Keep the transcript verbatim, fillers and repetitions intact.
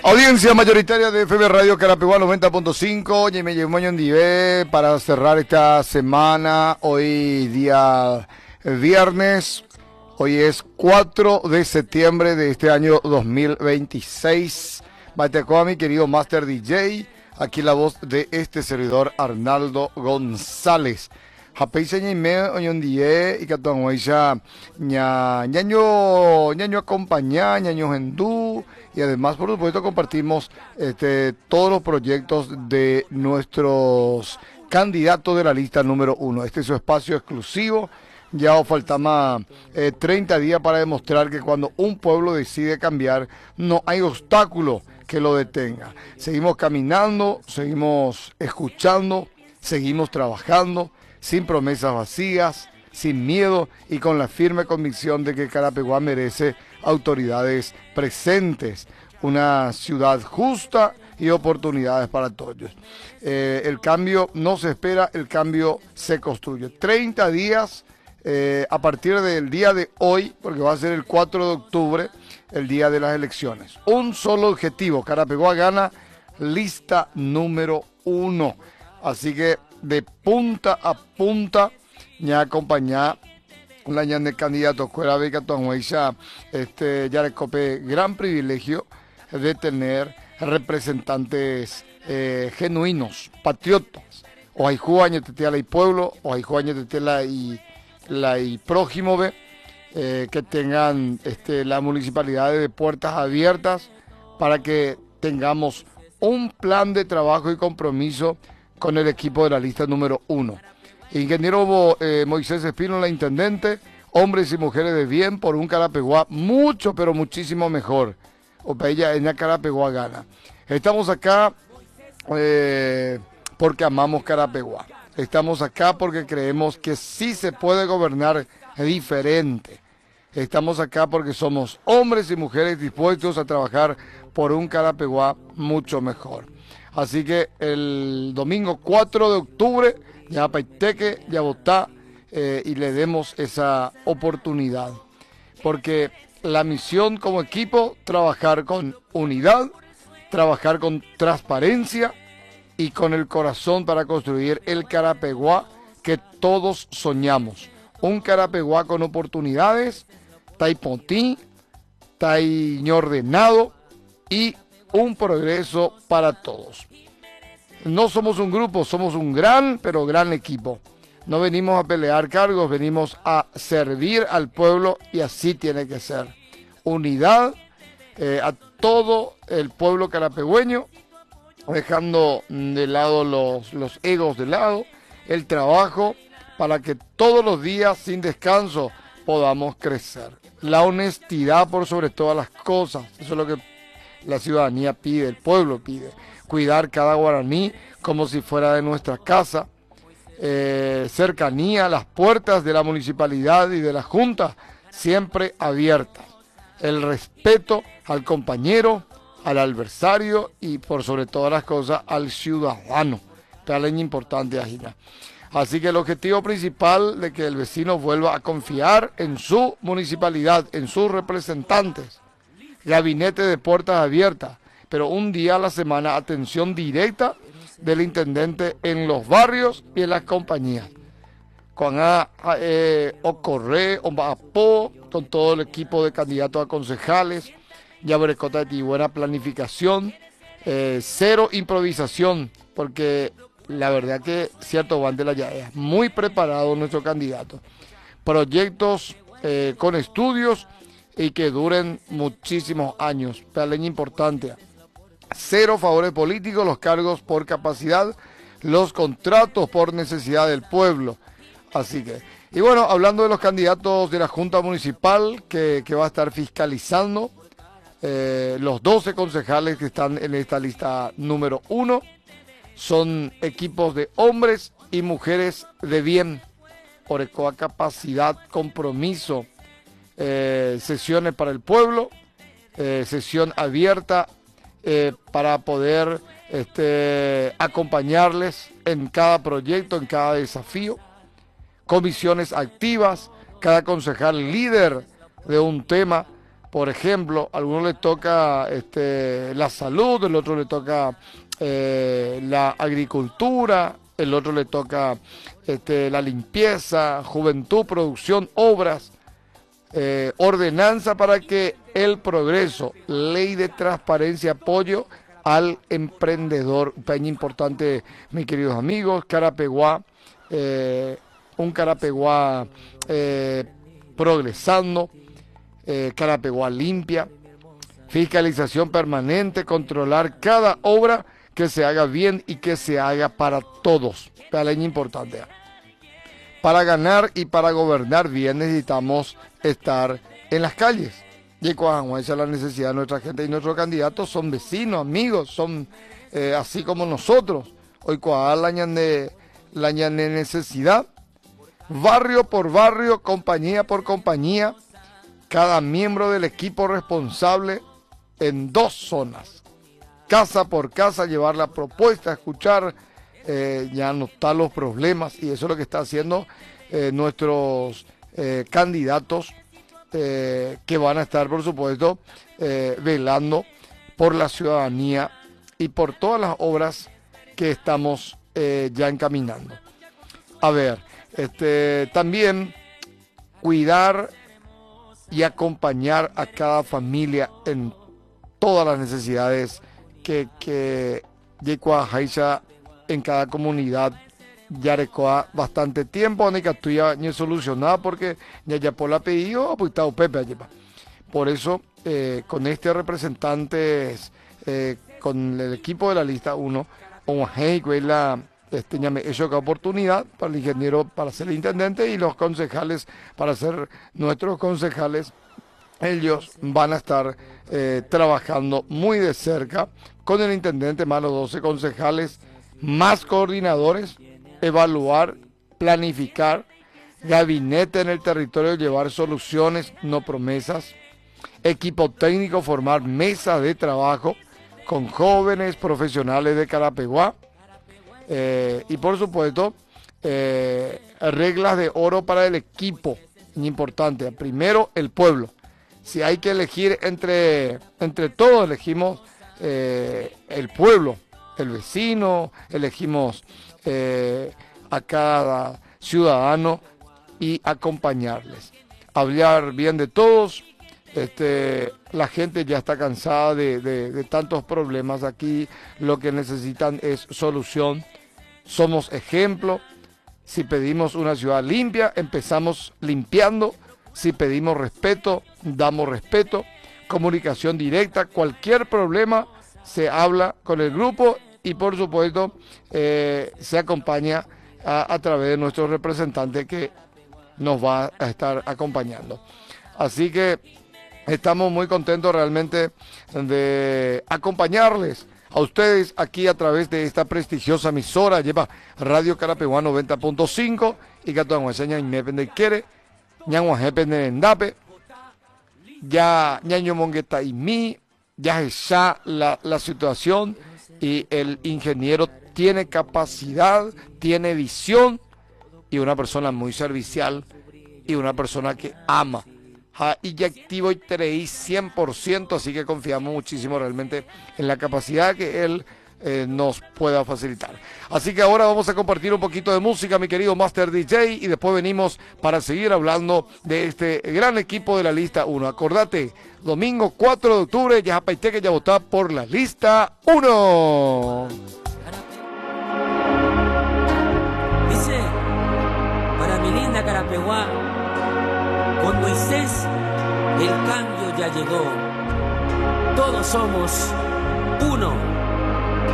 Audiencia mayoritaria de F B Radio Carapeguá noventa punto cinco. Oye, me llegó Divé para cerrar esta semana. Hoy día viernes. Hoy es cuatro de septiembre de este año dos mil veintiséis. Bateco a mi querido Master D J. Aquí la voz de este servidor Arnaldo González. Japeisa ñaime oñondie y catuanguaisa ña ñaño ñaño acompañá, ñaño gendú, y además por supuesto compartimos este todos los proyectos de nuestros candidatos de la lista número uno. Este es su espacio exclusivo. Ya os faltaba eh, treinta días para demostrar que cuando un pueblo decide cambiar, no hay obstáculo que lo detenga. Seguimos caminando, seguimos escuchando, seguimos trabajando, sin promesas vacías, sin miedo y con la firme convicción de que Carapeguá merece autoridades presentes, una ciudad justa y oportunidades para todos. Eh, el cambio no se espera, el cambio se construye. treinta días eh, a partir del día de hoy, porque va a ser el cuatro de octubre, el día de las elecciones. Un solo objetivo: Carapeguá gana lista número uno. Así que de punta a punta, ya acompañar la ñan de candidato Cuera Beca Tuanhueisa, este, ya le copé gran privilegio de tener representantes eh, genuinos, patriotas. O hay juaño tetela y pueblo, o hay juaño tetela y la y prójimo ve, eh, que tengan este, la municipalidad de puertas abiertas para que tengamos un plan de trabajo y compromiso con el equipo de la lista número uno. Ingeniero eh, Moisés Espino, intendente, hombres y mujeres de bien por un Carapeguá mucho, pero muchísimo mejor. O para ella en la Carapeguá gana. Estamos acá eh, porque amamos Carapeguá. Estamos acá porque creemos que sí se puede gobernar diferente. Estamos acá porque somos hombres y mujeres dispuestos a trabajar por un Carapeguá mucho mejor. Así que el domingo cuatro de octubre, ya Paiteque, ya votá, eh, y le demos esa oportunidad. Porque la misión como equipo, trabajar con unidad, trabajar con transparencia y con el corazón para construir el Carapeguá que todos soñamos. Un Carapeguá con oportunidades, taipotí, tai ordenado y un progreso para todos. No somos un grupo, somos un gran, pero gran equipo. No venimos a pelear cargos, venimos a servir al pueblo y así tiene que ser. Unidad eh, a todo el pueblo carapegüeño, dejando de lado los, los egos de lado, el trabajo para que todos los días sin descanso podamos crecer. La honestidad por sobre todas las cosas, eso es lo que la ciudadanía pide, el pueblo pide. Cuidar cada guaraní como si fuera de nuestra casa. Eh, cercanía, las puertas de la municipalidad y de la junta siempre abiertas. El respeto al compañero, al adversario y por sobre todas las cosas al ciudadano. Tal es importante, Agina. Así que el objetivo principal de que el vecino vuelva a confiar en su municipalidad, en sus representantes. Gabinete de puertas abiertas, pero un día a la semana atención directa del intendente en los barrios y en las compañías. Con a, a eh, Ocorre, Omapo, con todo el equipo de candidatos a concejales, ya brecota de buena planificación, eh, cero improvisación, porque la verdad que cierto Vandela ya es muy preparado nuestro candidato. Proyectos eh, con estudios y que duren muchísimos años. Peleña importante. Cero favores políticos, los cargos por capacidad, los contratos por necesidad del pueblo. Así que, y bueno, hablando de los candidatos de la Junta Municipal que, que va a estar fiscalizando, eh, los doce concejales que están en esta lista número uno son equipos de hombres y mujeres de bien, por ecoa capacidad, compromiso, Eh, sesiones para el pueblo, eh, sesión abierta eh, para poder este, acompañarles en cada proyecto, en cada desafío, comisiones activas, cada concejal líder de un tema Por ejemplo, a algunos les toca este, la salud, el otro le toca eh, la agricultura, el otro le toca este, la limpieza, juventud, producción, obras, eh, ordenanza para que el progreso, ley de transparencia, apoyo al emprendedor. Un peña importante, mis queridos amigos, Carapeguá, eh, un Carapeguá eh, progresando, eh, Carapeguá limpia, fiscalización permanente, controlar cada obra que se haga bien y que se haga para todos. La leña importante. Para ganar y para gobernar bien necesitamos estar en las calles. Y cuando esa es la necesidad de nuestra gente y nuestros candidatos son vecinos, amigos, son eh, así como nosotros. Hoy cuando la de la de necesidad, barrio por barrio, compañía por compañía, cada miembro del equipo responsable en dos zonas. Casa por casa, llevar la propuesta, escuchar, eh, ya anotar los problemas, y eso es lo que está haciendo eh, nuestros eh, candidatos eh, que van a estar, por supuesto, eh, velando por la ciudadanía y por todas las obras que estamos eh, ya encaminando. A ver, este, también cuidar y acompañar a cada familia en todas las necesidades que, que Yecuajaisa en cada comunidad ya recoa bastante tiempo, ni que estuya ni solucionada porque ya ya por la pedido, pues está Pepe allí. Por eso, eh, con este representante, eh, con el equipo de la lista uno, la este, esa oportunidad para el ingeniero para ser el intendente y los concejales para ser nuestros concejales. Ellos van a estar eh, trabajando muy de cerca con el intendente, más los doce concejales, más coordinadores, evaluar, planificar, gabinete en el territorio, llevar soluciones, no promesas, equipo técnico, formar mesas de trabajo con jóvenes profesionales de Carapeguá, eh, y por supuesto, eh, reglas de oro para el equipo, importante. Primero, el pueblo. Si hay que elegir entre, entre todos, elegimos eh, el pueblo, el vecino, elegimos eh, a cada ciudadano y acompañarles. Hablar bien de todos. Este, la gente ya está cansada de, de, de tantos problemas. Aquí lo que necesitan es solución. Somos ejemplo. Si pedimos una ciudad limpia, empezamos limpiando. Si pedimos respeto, damos respeto. Comunicación directa, cualquier problema se habla con el grupo y por supuesto eh, se acompaña a, a través de nuestro representante que nos va a estar acompañando. Así que estamos muy contentos realmente de acompañarles a ustedes aquí a través de esta prestigiosa emisora, lleva Radio Carapeguá noventa punto cinco y que todo enseña y quiere. Ndape, ya ñaño mongueta y mi, ya está la, la situación y el ingeniero tiene capacidad, tiene visión y una persona muy servicial y una persona que ama. Ja, y ya activo y creí cien por ciento, así que confiamos muchísimo realmente en la capacidad que él Eh, nos pueda facilitar. Así que ahora vamos a compartir un poquito de música, mi querido Master D J, y después venimos para seguir hablando de este gran equipo de la lista uno. Acordate, domingo cuatro de octubre, ya que ya votá por la lista uno. Dice, para mi linda Carapeguá, con Moisés el cambio ya llegó. Todos somos uno.